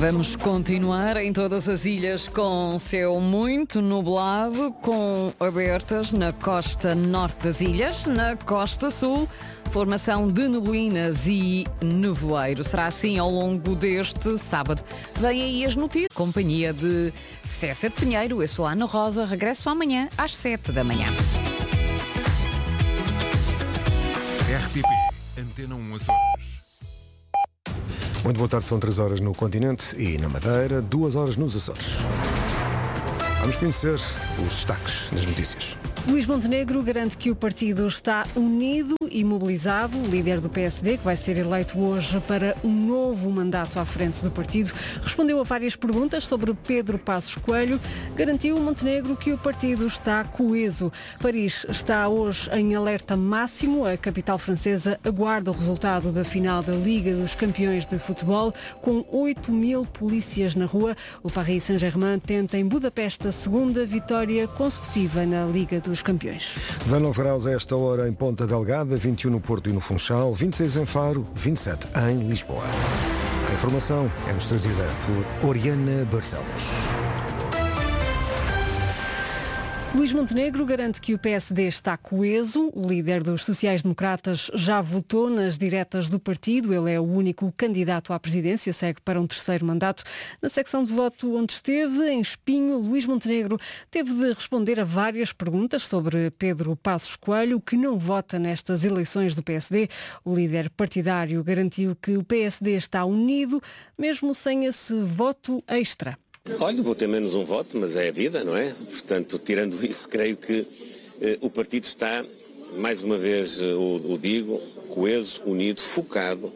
Vamos continuar em todas as ilhas com céu muito nublado, com abertas na costa norte das ilhas, na costa sul, formação de neblinas e nevoeiro. Será assim ao longo deste sábado. Vem aí as notícias. Companhia de César Pinheiro, eu sou a Ana Rosa, regresso amanhã às 7 da manhã. RTP, Antena 1 Açores. Muito boa tarde, são 3 horas no continente e na Madeira, 2 horas nos Açores. Vamos conhecer os destaques nas notícias. Luís Montenegro garante que o partido está unido e mobilizado. O líder do PSD, que vai ser eleito hoje para um novo mandato à frente do partido, respondeu a várias perguntas sobre Pedro Passos Coelho. Garantiu Montenegro que o partido está coeso. Paris está hoje em alerta máximo. A capital francesa aguarda o resultado da final da Liga dos Campeões de Futebol, com 8.000 polícias na rua. O Paris Saint-Germain tenta em Budapeste a segunda vitória consecutiva na Liga dos Campeões. 19 graus a esta hora em Ponta Delgada, 21 no Porto e no Funchal, 26 em Faro, 27 em Lisboa. A informação é-nos trazida por Oriana Barcelos. Luís Montenegro garante que o PSD está coeso. O líder dos sociais-democratas já votou nas diretas do partido. Ele é o único candidato à presidência, segue para um terceiro mandato. Na secção de voto onde esteve, em Espinho, Luís Montenegro teve de responder a várias perguntas sobre Pedro Passos Coelho, que não vota nestas eleições do PSD. O líder partidário garantiu que o PSD está unido, mesmo sem esse voto extra. Olha, vou ter menos um voto, mas é a vida, não é? Portanto, tirando isso, creio que o partido está, mais uma vez o digo, coeso, unido, focado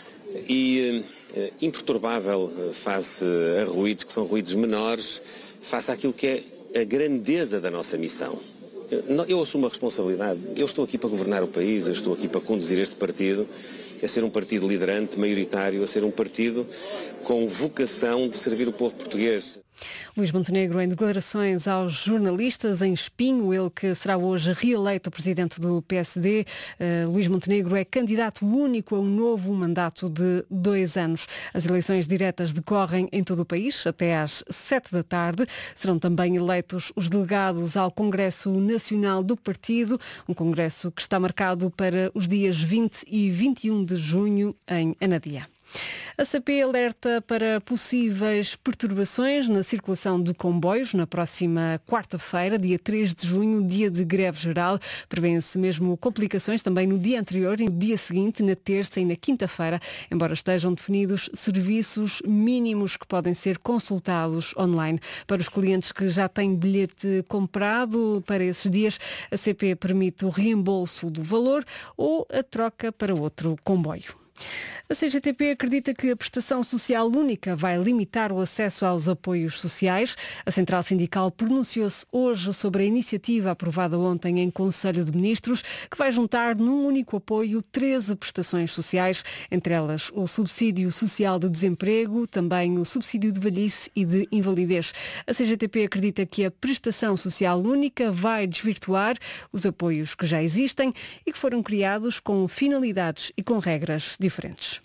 e imperturbável face a ruídos que são ruídos menores, face àquilo que é a grandeza da nossa missão. Eu assumo a responsabilidade, eu estou aqui para governar o país, eu estou aqui para conduzir este partido, a ser um partido liderante, maioritário, a ser um partido com vocação de servir o povo português. Luís Montenegro em declarações aos jornalistas em Espinho, ele que será hoje reeleito presidente do PSD. Luís Montenegro é candidato único a um novo mandato de 2 anos. As eleições diretas decorrem em todo o país até às 7 da tarde. Serão também eleitos os delegados ao Congresso Nacional do Partido, um congresso que está marcado para os dias 20 e 21 de junho em Anadia. A CP alerta para possíveis perturbações na circulação de comboios na próxima quarta-feira, dia 3 de junho, dia de greve geral. Prevêem-se mesmo complicações também no dia anterior e no dia seguinte, na terça e na quinta-feira, embora estejam definidos serviços mínimos que podem ser consultados online. Para os clientes que já têm bilhete comprado para esses dias, a CP permite o reembolso do valor ou a troca para outro comboio. A CGTP acredita que a prestação social única vai limitar o acesso aos apoios sociais. A Central Sindical pronunciou-se hoje sobre a iniciativa aprovada ontem em Conselho de Ministros, que vai juntar num único apoio 13 prestações sociais, entre elas o subsídio social de desemprego, também o subsídio de velhice e de invalidez. A CGTP acredita que a prestação social única vai desvirtuar os apoios que já existem e que foram criados com finalidades e com regras diferentes.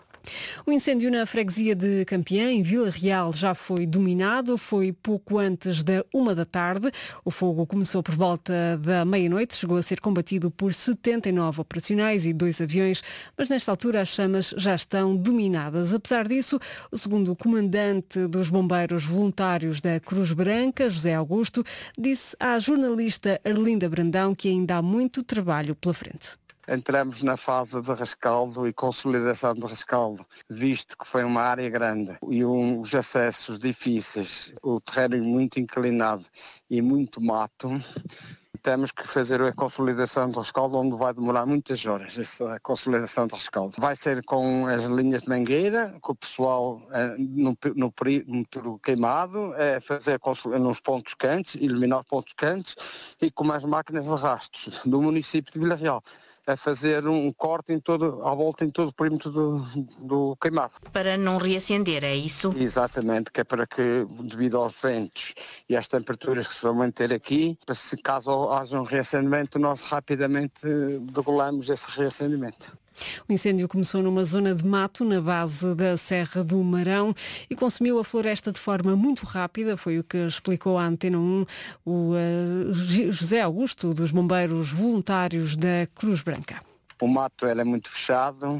O incêndio na freguesia de Campiã, em Vila Real, já foi dominado. Foi pouco antes da 1 da tarde. O fogo começou por volta da meia-noite. Chegou a ser combatido por 79 operacionais e 2 aviões, mas nesta altura as chamas já estão dominadas. Apesar disso, o segundo comandante dos bombeiros voluntários da Cruz Branca, José Augusto, disse à jornalista Arlinda Brandão que ainda há muito trabalho pela frente. Entramos na fase de rescaldo e consolidação de rescaldo, visto que foi uma área grande e os acessos difíceis, o terreno muito inclinado e muito mato. Temos que fazer a consolidação de rescaldo, onde vai demorar muitas horas, essa consolidação de rescaldo. Vai ser com as linhas de mangueira, com o pessoal no perímetro queimado, fazer nos pontos quentes, eliminar pontos quentes, e com as máquinas de rastros do município de Vila Real, a fazer um corte à volta em todo o perímetro do queimado. Para não reacender, é isso? Exatamente, que é para que, devido aos ventos e às temperaturas que se vão manter aqui, se caso haja um reacendimento, nós rapidamente regulamos esse reacendimento. O incêndio começou numa zona de mato na base da Serra do Marão e consumiu a floresta de forma muito rápida, foi o que explicou à Antena 1 o José Augusto, dos Bombeiros Voluntários da Cruz Branca. O mato é muito fechado,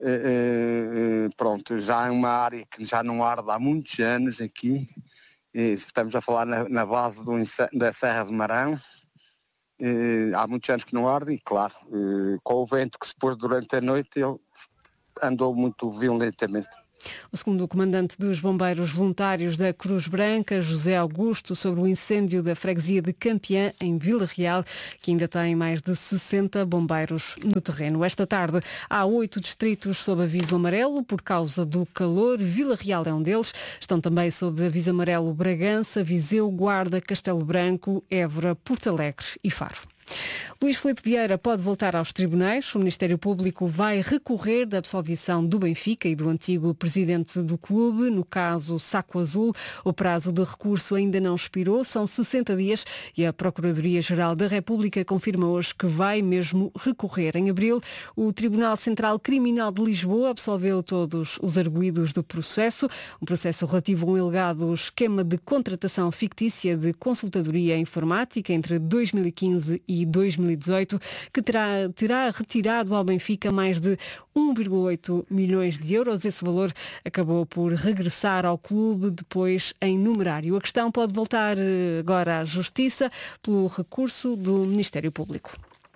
pronto, já é uma área que já não arde há muitos anos aqui, estamos a falar na base da Serra do Marão. Há muitos anos que não arde e, claro, com o vento que se pôs durante a noite, ele andou muito violentamente. O segundo comandante dos Bombeiros Voluntários da Cruz Branca, José Augusto, sobre o incêndio da freguesia de Campiã, em Vila Real, que ainda tem mais de 60 bombeiros no terreno. Esta tarde há 8 distritos sob aviso amarelo por causa do calor. Vila Real é um deles. Estão também sob aviso amarelo Bragança, Viseu, Guarda, Castelo Branco, Évora, Porto Alegre e Faro. Luís Filipe Vieira pode voltar aos tribunais. O Ministério Público vai recorrer da absolvição do Benfica e do antigo presidente do clube, no caso Saco Azul. O prazo de recurso ainda não expirou, são 60 dias e a Procuradoria-Geral da República confirma hoje que vai mesmo recorrer. Em abril, o Tribunal Central Criminal de Lisboa absolveu todos os arguidos do processo, um processo relativo a um alegado esquema de contratação fictícia de consultadoria informática entre 2015 e 2018, que terá retirado ao Benfica mais de 1,8 milhões de euros. Esse valor acabou por regressar ao clube depois em numerário. A questão pode voltar agora à Justiça pelo recurso do Ministério Público.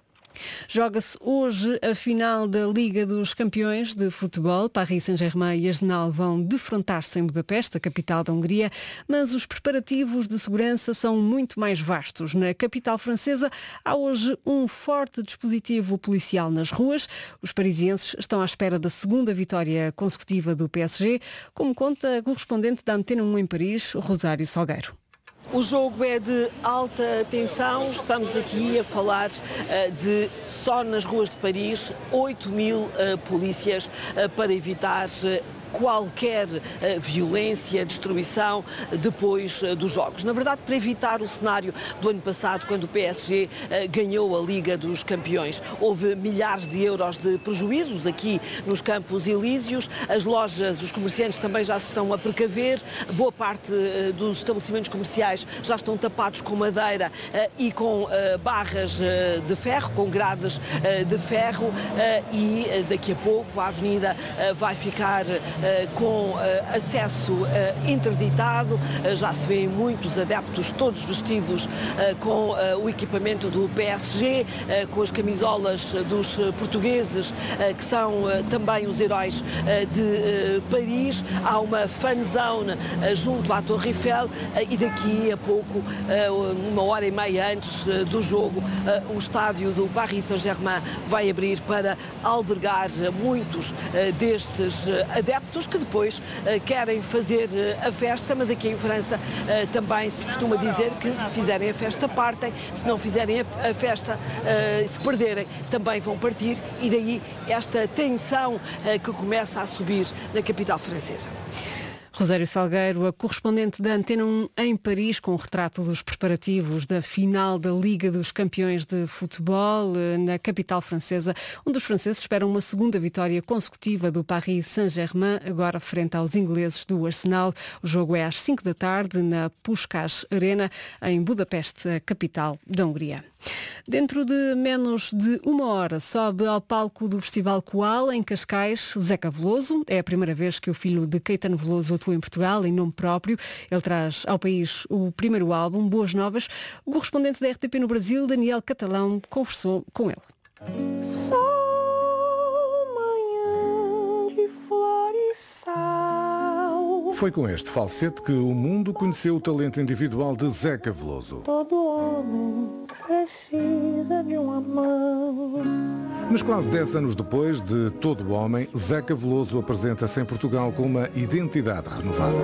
Joga-se hoje a final da Liga dos Campeões de Futebol. Paris Saint-Germain e Arsenal vão defrontar-se em Budapeste, a capital da Hungria, mas os preparativos de segurança são muito mais vastos. Na capital francesa há hoje um forte dispositivo policial nas ruas. Os parisienses estão à espera da segunda vitória consecutiva do PSG, como conta a correspondente da Antena 1 em Paris, Rosário Salgueiro. O jogo é de alta tensão, estamos aqui a falar de, só nas ruas de Paris, 8.000 polícias para evitar qualquer violência, destruição depois dos jogos. Na verdade, para evitar o cenário do ano passado, quando o PSG ganhou a Liga dos Campeões. Houve milhares de euros de prejuízos aqui nos Campos Elíseos. As lojas, os comerciantes também já se estão a precaver. Boa parte dos estabelecimentos comerciais já estão tapados com madeira e com barras de ferro, com grades de ferro, e daqui a pouco a avenida vai ficar com acesso interditado. Já se vêem muitos adeptos, todos vestidos com o equipamento do PSG, com as camisolas dos portugueses, que são também os heróis de Paris. Há uma fan zone junto à Torre Eiffel e daqui a pouco, 1h30 antes do jogo, o estádio do Paris Saint-Germain vai abrir para albergar muitos destes adeptos que depois querem fazer a festa, mas aqui em França também se costuma dizer que se fizerem a festa partem, se não fizerem a festa, se perderem, também vão partir, e daí esta tensão que começa a subir na capital francesa. Rosário Salgueiro, a correspondente da Antena 1 em Paris, com o retrato dos preparativos da final da Liga dos Campeões de Futebol na capital francesa, onde os franceses esperam uma segunda vitória consecutiva do Paris Saint-Germain, agora frente aos ingleses do Arsenal. O jogo é às 5 da tarde na Puskás Arena, em Budapeste, a capital da Hungria. Dentro de menos de uma hora sobe ao palco do Festival Coal, em Cascais, Zeca Veloso. É a primeira vez que o filho de Caetano Veloso atua em Portugal, em nome próprio. Ele traz ao país o primeiro álbum, Boas Novas. O correspondente da RTP no Brasil, Daniel Catalão, conversou com ele. Foi com este falsete que o mundo conheceu o talento individual de Zeca Veloso. Todo homem precisa de uma mão. Mas quase 10 anos depois de Todo Homem, Zeca Veloso apresenta-se em Portugal com uma identidade renovada.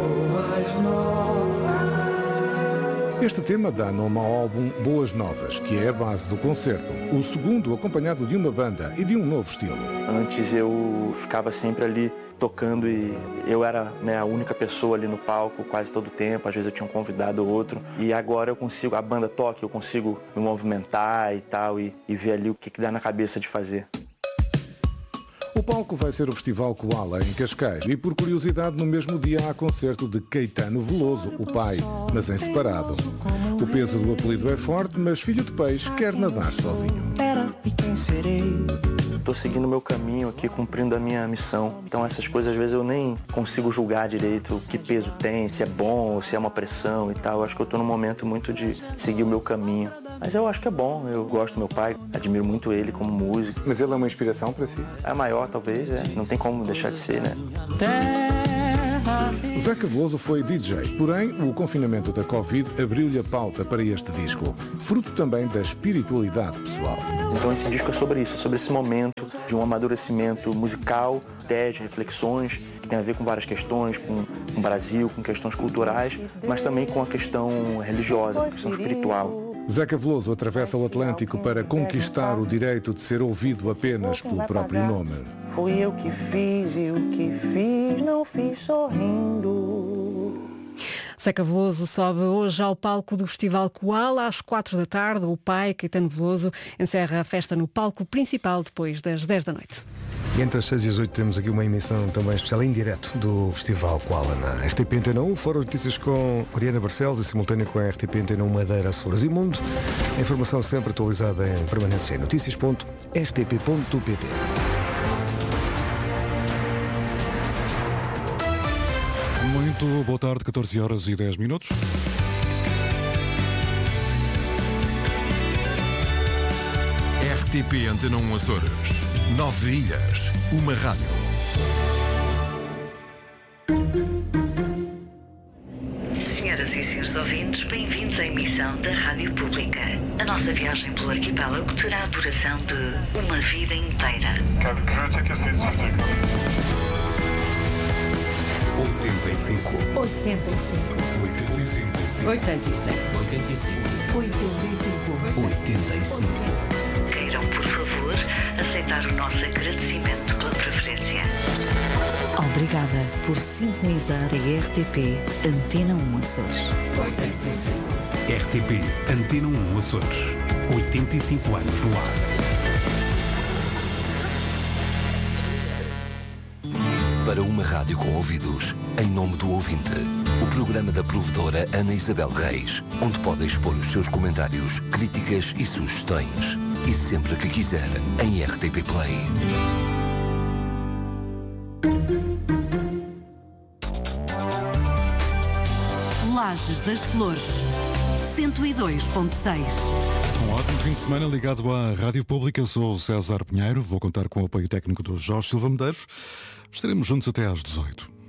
Este tema dá nome ao álbum Boas Novas, que é a base do concerto. O segundo acompanhado de uma banda e de um novo estilo. Antes eu ficava sempre ali tocando e eu era, a única pessoa ali no palco quase todo o tempo. Às vezes eu tinha um convidado ou outro. E agora eu consigo, a banda toca, eu consigo me movimentar e tal e ver ali o que dá na cabeça de fazer. O palco vai ser o Festival Koala, em Cascais. E por curiosidade, no mesmo dia há concerto de Caetano Veloso, o pai, mas em separado. O peso do apelido é forte, mas filho de peixe quer nadar sozinho. Estou seguindo o meu caminho aqui, cumprindo a minha missão. Então essas coisas, às vezes, eu nem consigo julgar direito que peso tem, se é bom ou se é uma pressão e tal. Eu acho que eu estou num momento muito de seguir o meu caminho. Mas eu acho que é bom, eu gosto do meu pai, admiro muito ele como músico. Mas ele é uma inspiração para si? É maior, talvez, não tem como deixar de ser, né? Zeca Veloso foi DJ, porém o confinamento da Covid abriu-lhe a pauta para este disco, fruto também da espiritualidade pessoal. Então esse disco é sobre isso, é sobre esse momento de um amadurecimento musical, ideias, reflexões, que tem a ver com várias questões, com o Brasil, com questões culturais, mas também com a questão religiosa, a questão espiritual. Zeca Veloso atravessa o Atlântico para conquistar o direito de ser ouvido apenas pelo próprio nome. Fui eu que fiz e o que fiz não fiz sorrindo. Zeca Veloso sobe hoje ao palco do Festival Koala às 4 da tarde. O pai, Caetano Veloso, encerra a festa no palco principal depois das 10 da noite. E entre as 6 e as 8 temos aqui uma emissão também especial em direto do Festival Koala na RTP Antena 1. Foram notícias com Oriana Barcelos e simultânea com a RTP Antena 1 Madeira, Açores e Mundo. A informação sempre atualizada em permanência em notícias.rtp.pt. Muito boa tarde, 14 horas e 10 minutos. RTP Antena 1 Açores. 9 ilhas, uma rádio. Senhoras e senhores ouvintes, bem-vindos à emissão da Rádio Pública. A nossa viagem pelo arquipélago terá a duração de uma vida inteira. 85. 85. 85. Queiram, por favor, aceitar o nosso agradecimento pela preferência. Obrigada por sintonizar a RTP Antena 1 Açores. 85. RTP Antena 1 Açores. 85 anos no ar. Para uma rádio com ouvidos, em nome do ouvinte, o programa da provedora Ana Isabel Reis, onde pode expor os seus comentários, críticas e sugestões. E sempre que quiser, em RTP Play. Lajes das Flores, 102.6. Um ótimo fim de semana ligado à Rádio Pública. Eu sou o César Pinheiro, vou contar com o apoio técnico do Jorge Silva Medeiros. Estaremos juntos até às 18.